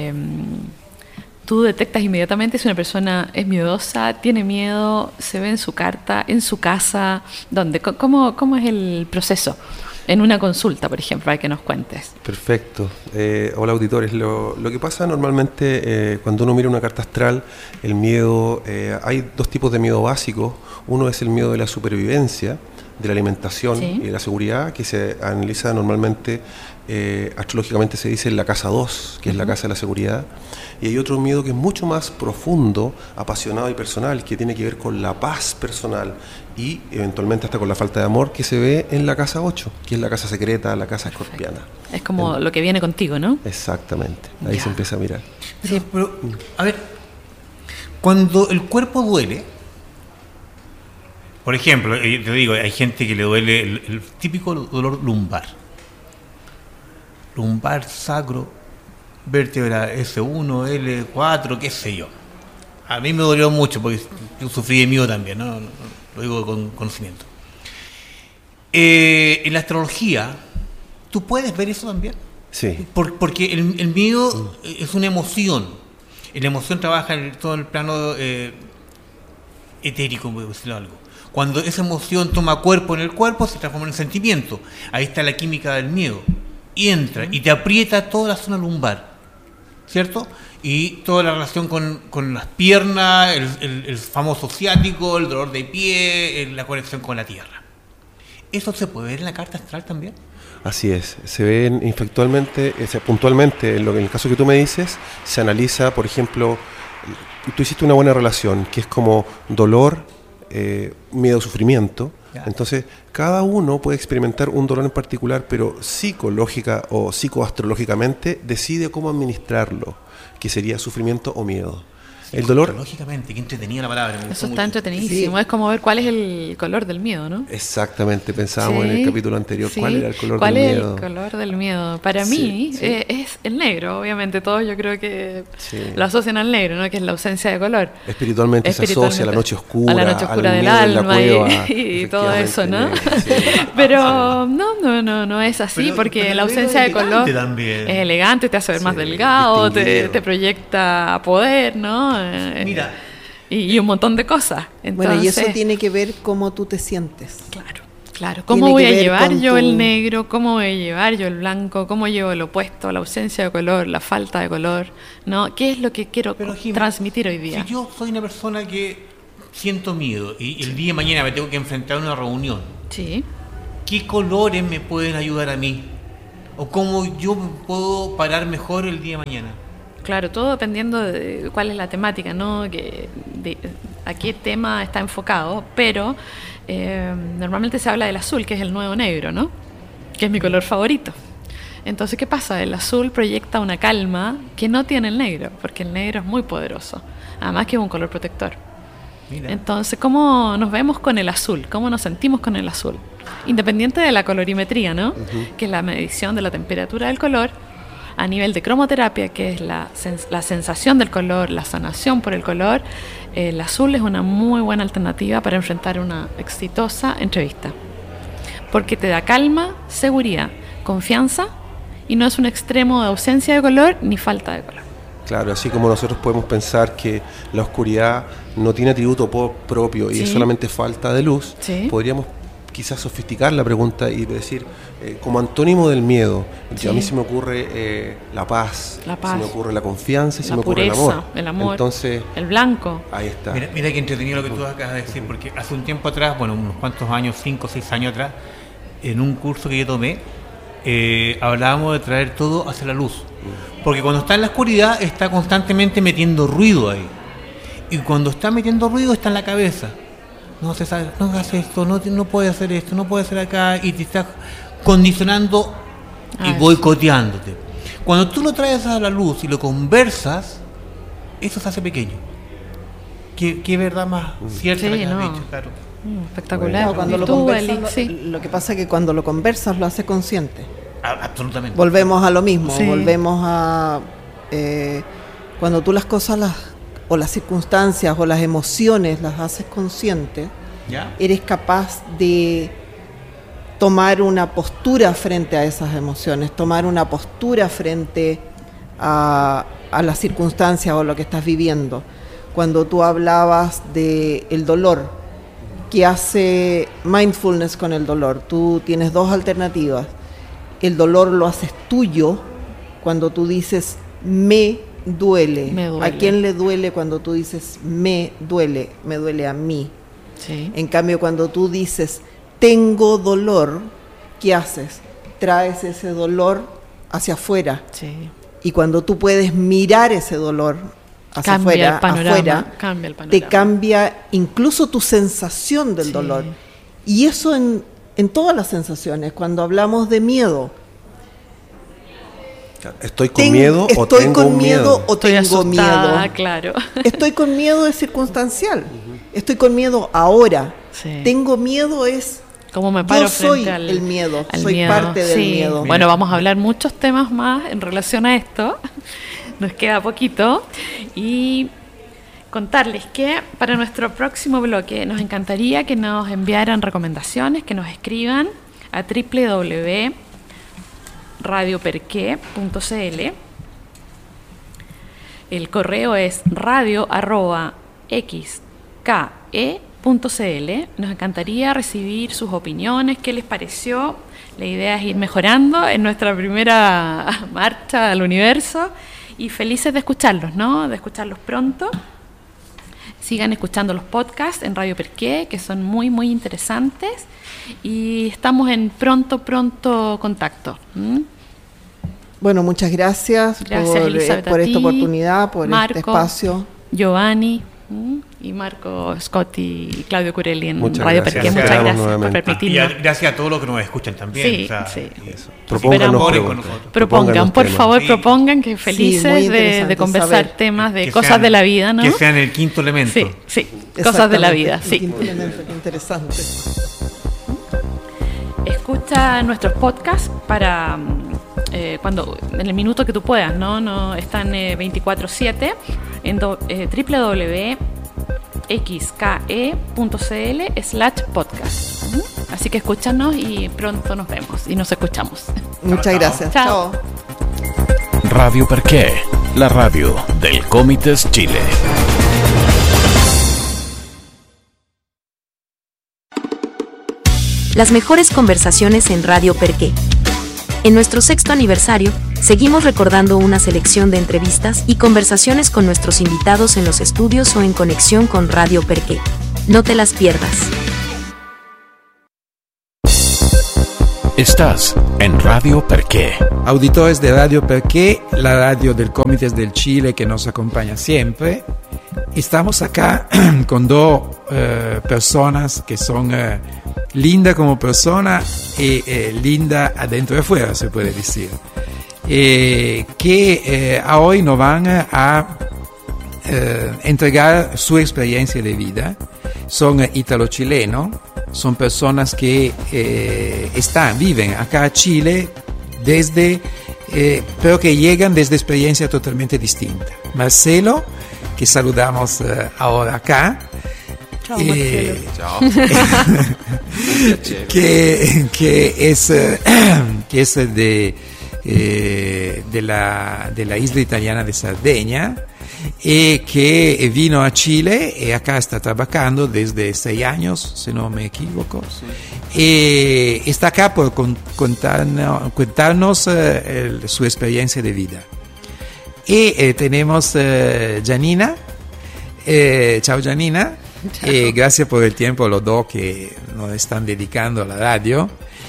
Tú detectas inmediatamente si una persona es miedosa, tiene miedo, se ve en su carta, en su casa, ¿dónde? ¿Cómo es el proceso? En una consulta, por ejemplo, hay que nos cuentes. Perfecto. Hola auditores. Lo que pasa normalmente cuando uno mira una carta astral, el miedo, hay dos tipos de miedo básicos. Uno es el miedo de la supervivencia, de la alimentación Sí. y de la seguridad, que se analiza normalmente, astrológicamente se dice en la casa 2, que es la casa de la seguridad. Y hay otro miedo que es mucho más profundo, apasionado y personal, que tiene que ver con la paz personal y eventualmente hasta con la falta de amor, que se ve en la casa 8, que es la casa secreta, la casa escorpiana. Es como lo que viene contigo, ¿no? Exactamente, ahí Ya. se empieza a mirar. Pero, a ver, cuando el cuerpo duele, por ejemplo, te digo, hay gente que le duele el típico dolor lumbar. Lumbar, sacro, vértebra S1, L4, qué sé yo. A mí me dolió mucho porque yo sufrí de miedo también, ¿no? Lo digo con conocimiento. En la astrología, ¿tú puedes ver eso también? Sí. Porque el miedo es una emoción. Y la emoción trabaja en todo el plano etérico, por decirlo algo. Cuando esa emoción toma cuerpo en el cuerpo, se transforma en sentimiento. Ahí está la química del miedo. Y entra y te aprieta toda la zona lumbar, ¿cierto? Y toda la relación con las piernas, el famoso ciático, el dolor de pie, la conexión con la tierra. ¿Eso se puede ver en la carta astral también? Así es, se ven infectualmente, puntualmente, en el caso que tú me dices, se analiza, por ejemplo, tú hiciste una buena relación, que es como dolor, miedo, sufrimiento. Ya. Entonces, cada uno puede experimentar un dolor en particular, pero psicológica o psicoastrológicamente decide cómo administrarlo, que sería sufrimiento o miedo. El dolor... Lógicamente, qué entretenida la palabra. me gustó Eso está mucho. entretenidísimo. Es como ver cuál es el color del miedo, ¿no? Exactamente, pensábamos en el Sí, capítulo anterior, sí. ¿cuál era el color ¿Cuál del es miedo? el color del miedo? Para Sí, mí sí. Es el negro, obviamente. Todos yo creo que Sí. lo asocian al negro, ¿no? Que es la ausencia de color. Espiritualmente se asocia a la noche oscura, a la noche oscura al del miedo en la alma cueva, y todo eso, ¿no? efectivamente, sí. Pero no es así, Pero- porque pero la el negro ausencia de es elegante color también. es elegante, te hace ver más Sí, delgado, distinguido. te proyecta poder, ¿no? Mira, Y un montón de cosas. Bueno, y eso Entonces, tiene que ver cómo tú te sientes. Claro. ¿Cómo Tiene voy que a ver llevar con yo tu- el negro? ¿Cómo voy a llevar yo el blanco? ¿Cómo llevo el opuesto? La ausencia de color, la falta de color, ¿no? ¿Qué es lo que quiero Pero, Jim, transmitir hoy día? si yo soy una persona que siento miedo y el día de mañana me tengo que enfrentar a una reunión, Sí. ¿qué colores me pueden ayudar a mí? ¿O cómo yo puedo parar mejor el día de mañana? Claro, todo dependiendo de cuál es la temática, ¿no? A qué tema está enfocado, pero normalmente se habla del azul, que es el nuevo negro, ¿no? Que es mi color favorito. Entonces, ¿qué pasa? El azul proyecta una calma que no tiene el negro, porque el negro es muy poderoso, además que es un color protector. Mira. Entonces, ¿cómo nos vemos con el azul? ¿Cómo nos sentimos con el azul? Independiente de la colorimetría, ¿no? Que es la medición de la temperatura del color, a nivel de cromoterapia, que es la sensación del color, la sanación por el color, el azul es una muy buena alternativa para enfrentar una exitosa entrevista. Porque te da calma, seguridad, confianza y no es un extremo de ausencia de color ni falta de color. Claro, así como nosotros podemos pensar que la oscuridad no tiene atributo propio y Sí. es solamente falta de luz, Sí. podríamos quizás sofisticar la pregunta y decir, como antónimo del miedo, Sí. a mí se me ocurre la paz, La paz. se me ocurre la confianza y se La me ocurre pureza, el amor. Entonces, el blanco. ahí está. Mira qué entretenido lo que tú acabas de decir, porque hace un tiempo atrás, bueno, unos cuantos años, 5 o 6 años atrás, en un curso que yo tomé, hablábamos de traer todo hacia la luz. Porque cuando está en la oscuridad está constantemente metiendo ruido ahí. Y cuando está metiendo ruido está en la cabeza. No se sabe, no hagas esto, no puede hacer esto, no puede hacer acá, y te está condicionando y Ah, boicoteándote. Cuando tú lo traes a la luz y lo conversas, eso se hace pequeño. Qué verdad más cierta Sí, la que has no. dicho, claro. Espectacular. No, cuando ¿Y lo tú, conversas, Eli? Sí. lo que pasa es que cuando lo conversas lo haces consciente. Absolutamente. Volvemos a lo mismo, Sí. volvemos a cuando tú las cosas o las circunstancias o las emociones las haces conscientes, ¿Ya? eres capaz de tomar una postura frente a esas emociones, tomar una postura frente a las circunstancias o lo que estás viviendo. Cuando tú hablabas del dolor, ¿qué hace mindfulness con el dolor? Tú tienes dos alternativas. El dolor lo haces tuyo cuando tú dices me duele. Me duele. ¿A quién le duele cuando tú dices me duele? Me duele a mí. Sí. En cambio, cuando tú dices tengo dolor, ¿qué haces? Traes ese dolor hacia afuera. Sí. Y cuando tú puedes mirar ese dolor hacia Cambia afuera, cambia el panorama. te cambia incluso tu sensación del dolor. Y eso en todas las sensaciones. Cuando hablamos de miedo, ¿estoy con miedo o tengo miedo? o Estoy tengo asustada, miedo? claro. Estoy con miedo es circunstancial. Estoy con miedo ahora. Sí. Tengo miedo es... ¿Cómo me paro Yo soy frente el miedo, al soy miedo? parte del Sí. miedo. Bueno, vamos a hablar muchos temas más en relación a esto. Nos queda poquito. Y contarles que para nuestro próximo bloque nos encantaría que nos enviaran recomendaciones, que nos escriban a www.radioperque.cl. El correo es radio@xke.cl. Nos encantaría recibir sus opiniones, qué les pareció. La idea es ir mejorando en nuestra primera marcha al universo y felices de escucharlos, ¿no? De escucharlos pronto. Sigan escuchando los podcasts en Radio Perqué, que son muy, muy interesantes. Y estamos en pronto contacto. Bueno, muchas gracias, Elizabeth, por a esta ti, oportunidad, por Marco, este espacio. Giovanni y Marco Scotti y Claudio Curelli en Muchas Radio gracias. Perqué. Muchas Esperamos gracias por nuevamente. Y permitirnos. gracias a todos los que nos escuchan también. Sí, o sea, sí. y eso. Propónganos Esperamos- preguntas. Propongan, por temas. favor, Sí. propongan, que muy felices interesante de conversar saber. temas de Que cosas sean- de la vida, ¿no? Que sean el quinto elemento. Sí, sí, cosas de la vida, Exactamente. sí. Qué interesante. Escucha nuestros podcasts para cuando en el minuto que tú puedas, ¿no? Están 24/7 en www.xke.cl/podcast. Así que escúchanos y pronto nos vemos y nos escuchamos. Muchas gracias. Chao. Chao. Radio Perqué, la radio del Comites Chile. Las mejores conversaciones en Radio Perqué. En nuestro 6º aniversario, seguimos recordando una selección de entrevistas y conversaciones con nuestros invitados en los estudios o en conexión con Radio Perqué. No te las pierdas. Estás en Radio Perqué. Auditores de Radio Perqué, la radio del Comites del Chile que nos acompaña siempre. Estamos acá con dos personas que son lindas como persona y linda adentro y afuera, se puede decir. Que hoy nos van a entregar su experiencia de vida. Son italo-chilenos, son personas que viven acá a Chile pero que llegan desde experiencias totalmente distintas. Marcelo, que saludamos ahora acá. Chao, Marcelo. que es de la isla italiana de Sardegna y que vino a Chile y acá está trabajando desde 6 años, si no me equivoco. Y está acá por contarnos su experiencia de vida. Y tenemos Janina. Chao, Janina. Gracias por el tiempo los dos que nos están dedicando a la radio.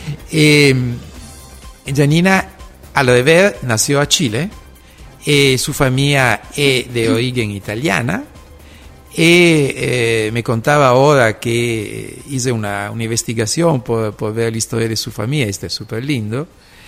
Janina, al revés, nació a Chile. Su familia es de origen italiana. Me contaba ahora que hice una investigación por ver la historia de su familia. Esto es súper lindo.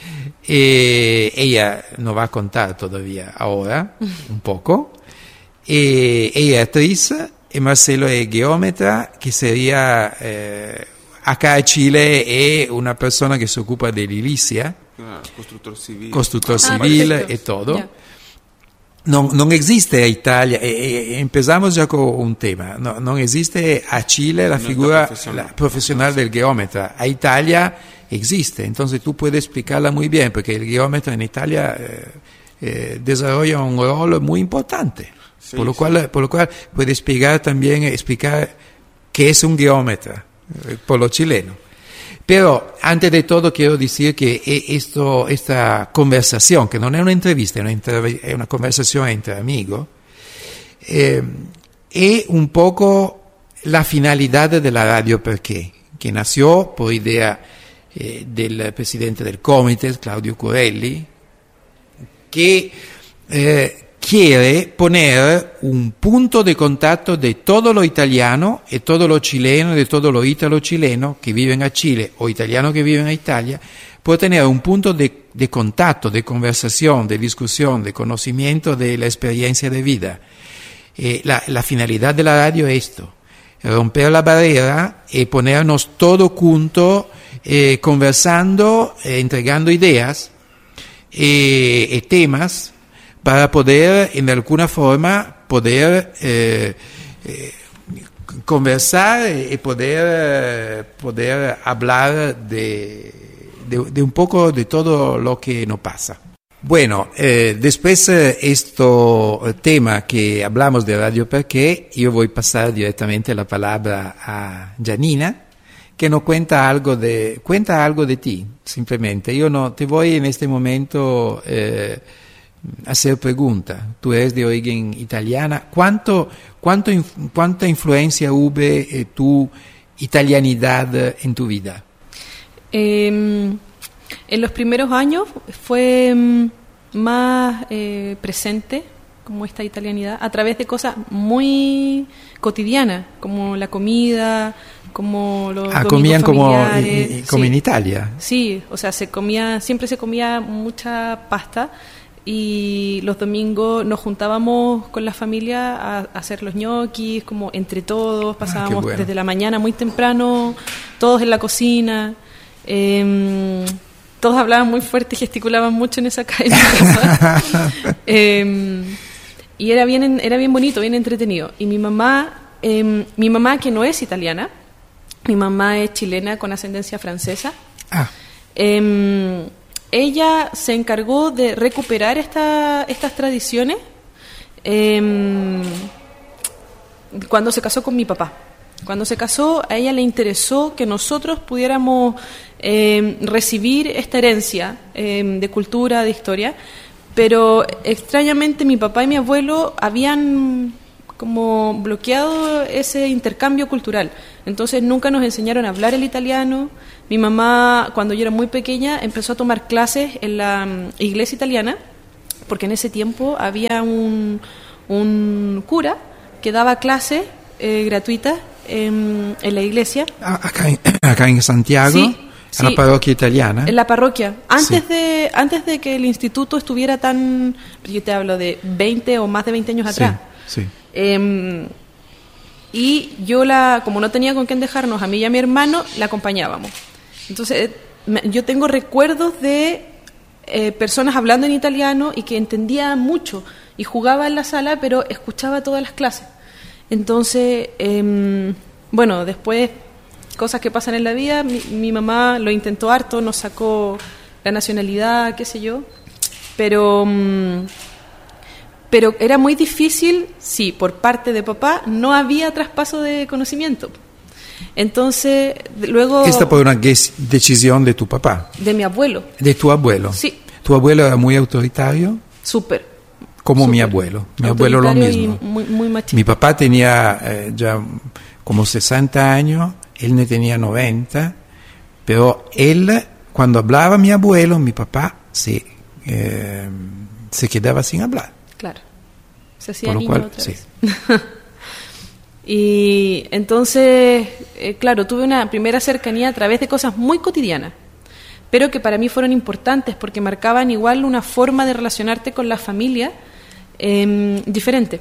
Ella nos va a contar todavía ahora un poco. Ella es actriz y Marcelo es geómetra, que sería acá en Chile es una persona que se ocupa de edilicia, constructor civil perfecto. y todo. Ya. Non esiste a Italia, empezamos ya con un tema, non esiste a Chile la figura profesional del geómetra, a Italia existe, entonces tú puedes explicarla muy bien, porque el geómetra en Italia desarrolla un rol muy importante, sí, por lo cual puede explicar qué es un geómetra por los chilenos. Pero antes de todo quiero decir que esta conversación, que no es una entrevista, es una conversación entre amigos, es un poco la finalidad de la radio, perché que nació por idea del presidente del Comité, Claudio Curelli, que quiere poner un punto de contacto de todo lo italiano y todo lo chileno, de todo lo ítalo-chileno que viven a Chile o italiano que viven a Italia, por tener un punto de contacto, de conversación, de discusión, de conocimiento de la experiencia de vida. La finalidad de la radio es esto, romper la barrera y ponernos todos juntos, conversando, entregando ideas y temas, para poder, en alguna forma, conversar y poder hablar de un poco de todo lo que nos pasa. Bueno, después este tema que hablamos de Radio Perché, yo voy a pasar directamente la palabra a Janina, que nos cuenta algo de ti, simplemente. Yo no te voy en este momento hacer preguntas. Tú eres de origen italiana. ¿Cuánta influencia hubo tu italianidad en tu vida? En los primeros años fue más presente como esta italianidad a través de cosas muy cotidianas, como la comida, como los comían familiares. como en Italia. Sí, o sea, siempre se comía mucha pasta. Y los domingos nos juntábamos con la familia a hacer los ñoquis, como entre todos, pasábamos desde la mañana muy temprano, todos en la cocina, todos hablaban muy fuerte y gesticulaban mucho en esa casa. Y era bien bonito, bien entretenido. Y mi mamá que no es italiana, mi mamá es chilena con ascendencia francesa. Ella se encargó de recuperar estas tradiciones cuando se casó con mi papá. Cuando se casó, a ella le interesó que nosotros pudiéramos recibir esta herencia de cultura, de historia, pero extrañamente mi papá y mi abuelo habían como bloqueado ese intercambio cultural. Entonces nunca nos enseñaron a hablar el italiano. Mi mamá, cuando yo era muy pequeña, empezó a tomar clases en la iglesia italiana, porque en ese tiempo había un cura que daba clases gratuitas en la iglesia. Acá en Santiago, sí, en la parroquia italiana. En la parroquia. Antes de que el instituto estuviera tan... Yo te hablo de 20 o más de 20 años atrás. Sí. Y yo, como no tenía con quién dejarnos, a mí y a mi hermano, la acompañábamos. Entonces, yo tengo recuerdos de personas hablando en italiano y que entendía mucho y jugaba en la sala, pero escuchaba todas las clases. Entonces, bueno, después, cosas que pasan en la vida, mi mamá lo intentó harto, nos sacó la nacionalidad, qué sé yo, pero era muy difícil, sí, por parte de papá no había traspaso de conocimiento. Entonces, luego... Esta fue una decisión de tu papá. De mi abuelo. De tu abuelo. Sí. ¿Tu abuelo era muy autoritario? Súper. Como mi abuelo. Mi abuelo lo mismo. Muy machista. Mi papá tenía ya como 60 años, él no tenía 90, pero él, cuando hablaba mi abuelo, mi papá se quedaba sin hablar. Claro. Se hacía niño otra vez. Y entonces, claro, tuve una primera cercanía a través de cosas muy cotidianas, pero que para mí fueron importantes porque marcaban igual una forma de relacionarte con la familia diferente.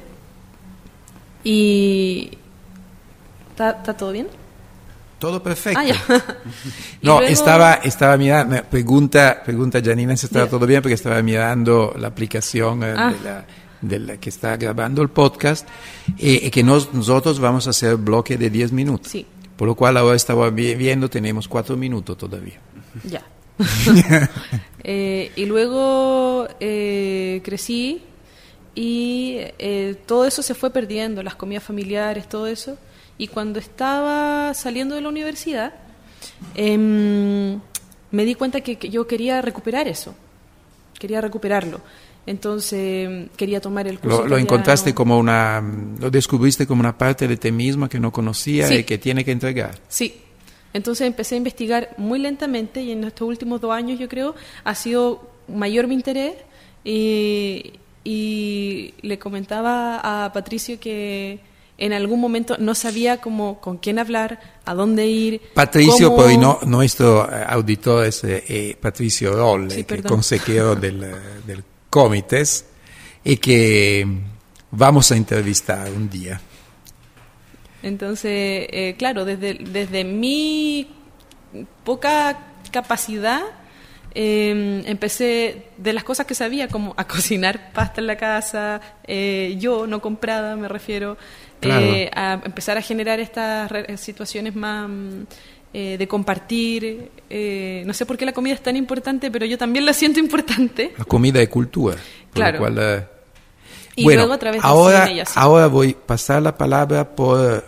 Y... ¿Está todo bien? Todo perfecto. Ya. No, luego... estaba mirando, pregunta Janina si estaba todo bien, porque estaba mirando la aplicación de la que está grabando el podcast, y que nosotros vamos a hacer bloque de 10 minutos. Sí. Por lo cual ahora estaba viendo, tenemos 4 minutos todavía. Ya. Y luego crecí y todo eso se fue perdiendo, las comidas familiares, todo eso. Y cuando estaba saliendo de la universidad, me di cuenta que yo quería recuperar eso, quería recuperarlo. Entonces quería tomar el curso. Lo encontraste como lo descubriste como una parte de ti misma que no conocía y que tiene que entregar. Sí, Entonces empecé a investigar muy lentamente y en estos últimos 2 años, yo creo, ha sido mayor mi interés y le comentaba a Patricio que en algún momento no sabía cómo, con quién hablar, a dónde ir. Patricio, poi nuestro auditor es Patricio Rolle, sí, que es consejero del Comites y que vamos a entrevistar un día. Entonces, claro, desde mi poca capacidad, empecé de las cosas que sabía, como a cocinar pasta en la casa, yo no comprada, me refiero, claro. A empezar a generar estas situaciones más de compartir. No sé por qué la comida es tan importante, pero yo también la siento importante. La comida es cultura. Claro. Por lo cual, y bueno, luego a través del cine y así. Ahora voy a pasar la palabra por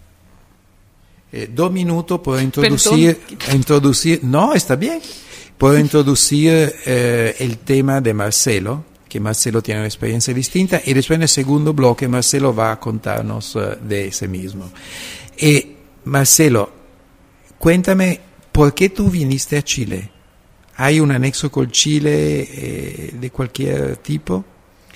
2 minutos por introducir, no, está bien, por introducir el tema de Marcelo, que Marcelo tiene una experiencia distinta, y después en el segundo bloque Marcelo va a contarnos de ese mismo. Marcelo, cuéntame, ¿por qué tú viniste a Chile? ¿Hay un anexo con Chile de cualquier tipo?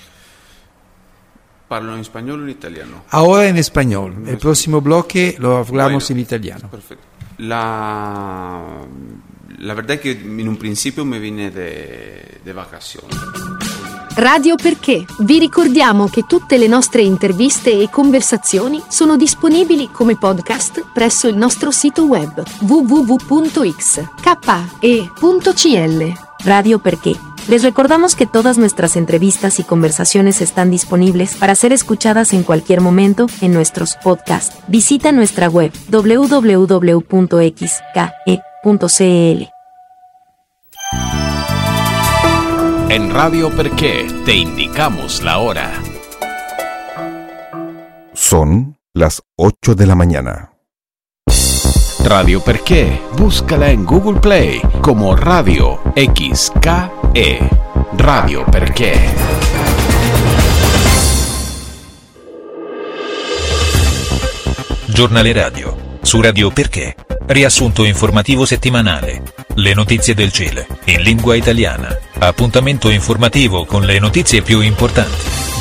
¿Parlo en español o en italiano? Ahora en español. El próximo bloque lo hablamos en italiano. Perfecto. La verdad es que en un principio me vine de vacaciones. Radio Perché. Vi ricordiamo che tutte le nostre interviste e conversazioni sono disponibili come podcast presso il nostro sito web www.xke.cl. Radio Perché. Les recordamos que todas nuestras entrevistas y conversaciones están disponibles para ser escuchadas en cualquier momento en nuestros podcasts. Visita nuestra web www.xke.cl. En Radio Perché te indicamos la hora. Son las 8 de la mañana. Radio Perché, búscala en Google Play como Radio XKE. Radio Perché. Giornale radio su Radio Perché. Riassunto informativo settimanale. Le notizie del Cile in lingua italiana. Appuntamento informativo con le notizie più importanti.